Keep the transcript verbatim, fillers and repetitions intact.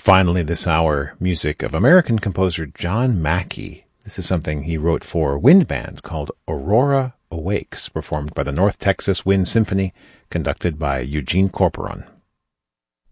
finally this hour, music of American composer John Mackey. This is something he wrote for wind band called Aurora Awakes, performed by the North Texas Wind Symphony, conducted by Eugene Corporon.